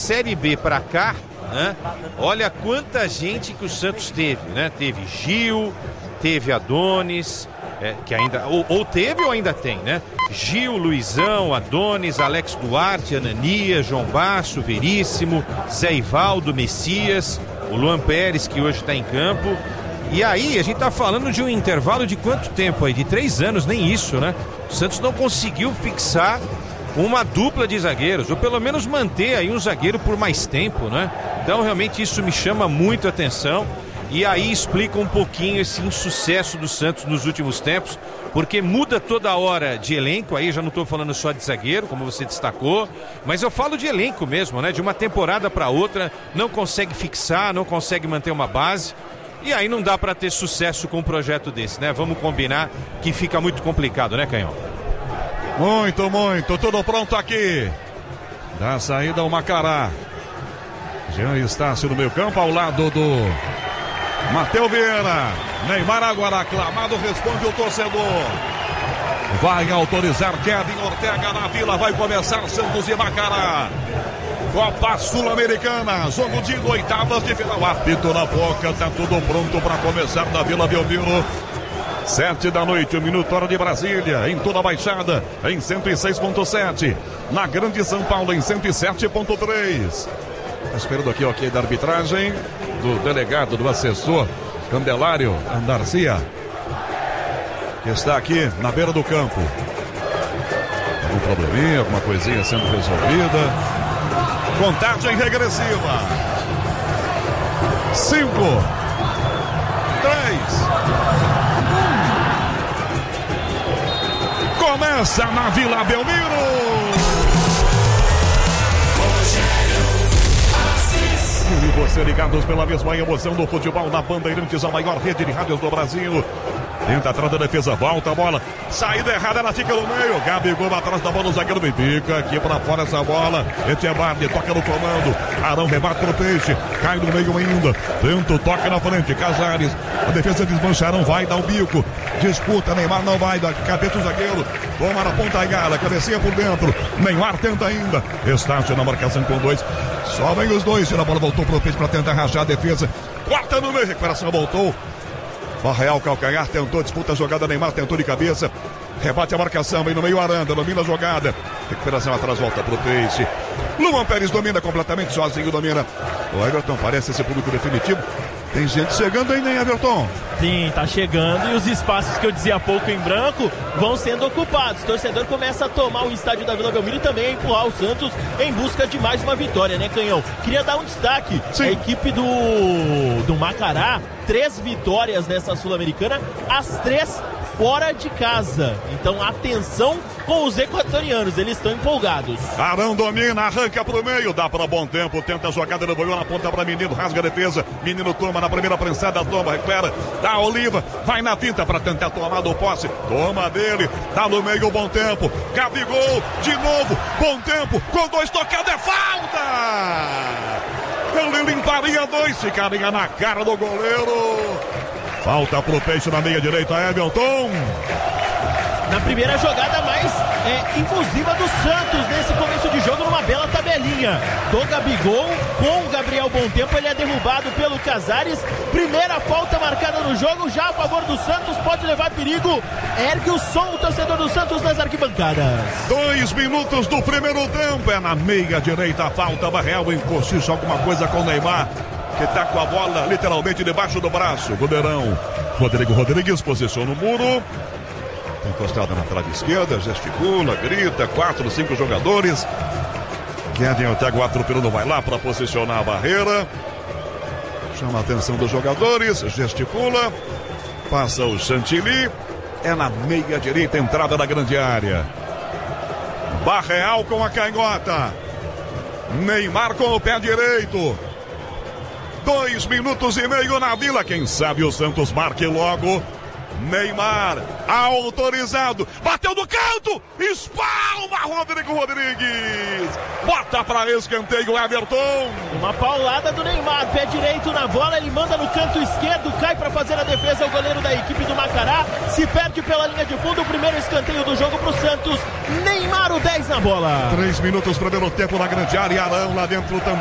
Série B pra cá, né? Olha quanta gente que o Santos teve, né? Teve Gil, teve Adonis, que ainda, ou teve ou ainda tem, né? Gil, Luizão, Adonis, Alex Duarte, Anania, João Basso, Veríssimo, Zé Ivaldo, Messias, o Luan Pérez, que hoje está em campo. E aí, a gente tá falando de um intervalo de quanto tempo aí? De 3 anos, nem isso, né? O Santos não conseguiu fixar uma dupla de zagueiros, ou pelo menos manter aí um zagueiro por mais tempo, né? Então, realmente, isso me chama muito a atenção. E aí explica um pouquinho esse insucesso do Santos nos últimos tempos, porque muda toda hora de elenco, aí já não estou falando só de zagueiro, como você destacou, mas eu falo de elenco mesmo, né? De uma temporada para outra, não consegue fixar, não consegue manter uma base, e aí não dá para ter sucesso com um projeto desse, né? Vamos combinar que fica muito complicado, né, Canhão? Muito, tudo pronto aqui. Da saída o Macará. Jean Estácio no meio campo, ao lado do Matheus Vieira. Neymar agora aclamado, responde o torcedor. Vai autorizar Kevin Ortega na Vila, vai começar Santos e Macará. Copa Sul-Americana, jogo de 8ª de final. Apito na boca, tá tudo pronto para começar na Vila Belmiro. 7 da noite, 1 minuto, hora de Brasília, em toda a Baixada, em 106.7. Na Grande São Paulo, em 107.3. Esperando aqui o ok da arbitragem, do delegado, do assessor, Candelário Andarcia, que está aqui na beira do campo. Algum probleminha, alguma coisinha sendo resolvida. Contagem regressiva. 5, 3, 1. Começa na Vila Belmiro. E você ligados pela mesma emoção do futebol na Bandeirantes, a maior rede de rádios do Brasil. Tenta atrás da defesa, volta a bola. Saída errada, ela fica no meio. Gabigol atrás da bola, o zagueiro me pica. Aqui pra fora essa bola. Etchebardi toca no comando. Arão rebate pro Peixe. Cai no meio ainda. Tenta, toca na frente. Casares. A defesa desmancha. Arão vai dar o bico. Disputa. Neymar não vai. Da cabeça o zagueiro. Toma na ponta aiada. Cabeceia por dentro. Neymar tenta ainda. Estácio na marcação com 2. Só vem os dois. A bola voltou pro Peixe pra tentar rachar a defesa. Quarta no meio. Recuperação voltou. Barreal, calcanhar, tentou, disputa a jogada, Neymar tentou de cabeça, rebate a marcação, vem no meio Aranda, domina a jogada, recuperação atrás, volta pro Peixe, Luan Pérez domina completamente, sozinho domina, o Everton parece esse público definitivo, tem gente chegando aí, né, Everton? Sim, tá chegando e os espaços que eu dizia há pouco em branco vão sendo ocupados. O torcedor começa a tomar o estádio da Vila Belmiro e também a empurrar o Santos em busca de mais uma vitória, né, Canhão? Queria dar um destaque. Sim. A equipe do Macará, 3 vitórias nessa Sul-Americana, as 3 fora de casa. Então atenção com os equatorianos, eles estão empolgados. Arão domina, arranca pro meio, dá para bom tempo, tenta a jogada, devolveu na ponta para Menino, rasga a defesa, Menino toma na primeira prensada, toma, recupera, dá a Oliva, vai na tinta para tentar tomar do posse, toma dele, dá no meio, bom tempo, Gabigol, de novo, bom tempo, com 2 tocados, é falta! Ele limparia 2, ficaria na cara do goleiro. Falta pro Peixe na meia direita, Everton. Na primeira jogada mais inclusiva do Santos nesse começo de jogo, numa bela tabelinha do Gabigol com o Gabriel Bontempo, ele é derrubado pelo Casares. Primeira falta marcada no jogo, já a favor do Santos, pode levar perigo. Ergue o som o torcedor do Santos nas arquibancadas. 2 minutos do primeiro tempo, é na meia direita a falta. Barreal encoxicha alguma coisa com o Neymar, que tá com a bola literalmente debaixo do braço. Goleirão Rodrigo Rodrigues posiciona o muro, encostado na trave esquerda, gesticula, grita, 4, 5 jogadores. Kevin Ortega, o atropelando, vai lá para posicionar a barreira, chama a atenção dos jogadores, gesticula, passa o Chantilly, é na meia direita, entrada da grande área. Barreal com a canhota, Neymar com o pé direito. 2 minutos e meio na Vila, quem sabe o Santos marque logo. Neymar, autorizado, bateu do canto, espalma Rodrigo Rodrigues, bota pra escanteio Everton. Uma paulada do Neymar, pé direito na bola, ele manda no canto esquerdo, cai pra fazer a defesa, o goleiro da equipe do Macará, se perde pela linha de fundo, o primeiro escanteio do jogo pro Santos, Neymar o 10 na bola. 3 minutos, primeiro tempo na grande área, Arão lá dentro também.